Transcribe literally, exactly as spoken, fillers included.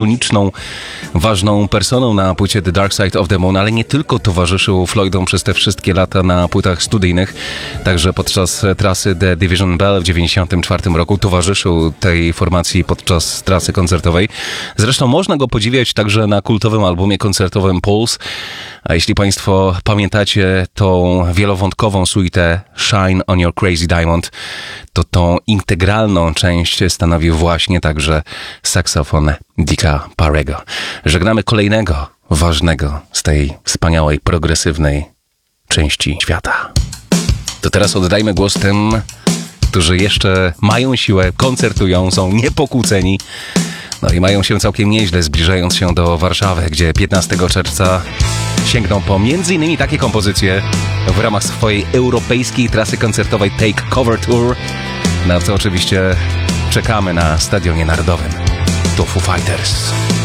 ikoniczną, ważną personą na płycie The Dark Side of the Moon, ale nie tylko towarzyszył Floydom przez te wszystkie lata na płytach studyjnych, także podczas trasy The Division Bell w dziewięćdziesiątym czwartym roku towarzyszył tej formacji podczas trasy koncertowej. Zresztą można go podziwiać także na kultowym albumie koncertowym Pulse, a jeśli Państwo pamiętacie tą wielowątkową suitę Shine on Your Crazy Diamond, to tą integralną część stanowił właśnie także saksofon Dicka Parego. Żegnamy kolejnego ważnego z tej wspaniałej, progresywnej części świata. To teraz oddajmy głos tym, którzy jeszcze mają siłę, koncertują, są niepokłóceni, no i mają się całkiem nieźle, zbliżając się do Warszawy, gdzie piętnastego czerwca sięgną po między innymi takie kompozycje w ramach swojej europejskiej trasy koncertowej Take Cover Tour, na co oczywiście czekamy na Stadionie Narodowym. To Foo Fighters.